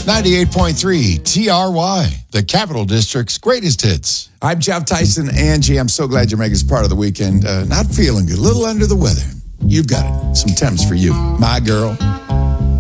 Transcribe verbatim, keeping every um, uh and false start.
ninety-eight point three T R Y, the Capital District's greatest hits. I'm Jeff Tyson. Angie, I'm so glad you're making us part of the weekend. Uh, not feeling good, a little under the weather. You've got it. Some Thames for you. My girl.